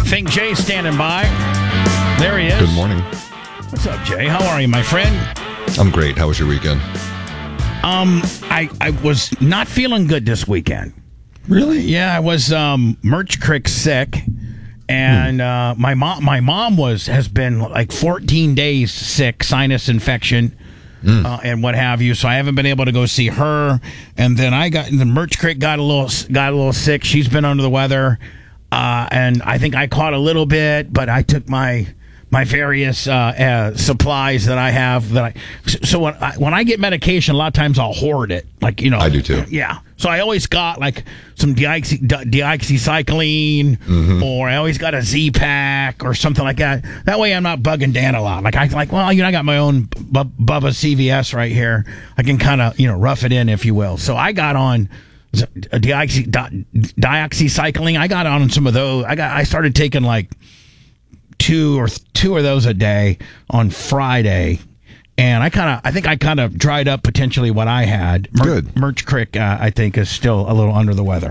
Think Jay's standing by. There he is. Good morning. What's up, Jay? How are you, my friend? I'm great. How was your weekend? I was not feeling good this weekend. Really? Yeah, I was Merch Creek sick, and my mom has been like 14 days sick, sinus infection, and what have you. So I haven't been able to go see her. And then the Merch Creek got a little sick. She's been under the weather, and I think I caught a little bit, but I took my various supplies that I have. So when I get medication, a lot of times I'll hoard it. Like, I do too. Yeah. So I always got like some deoxycycline, or I always got a Z-Pack or something like that. That way I'm not bugging Dan a lot. Like I got my own Bubba CVS right here. I can kind of rough it in, if you will. So I got on deoxycycline. I got on some of those. I started taking like two of those a day on Friday, and I think I kind of dried up potentially what I had. Good. Merch Creek, I think, is still a little under the weather.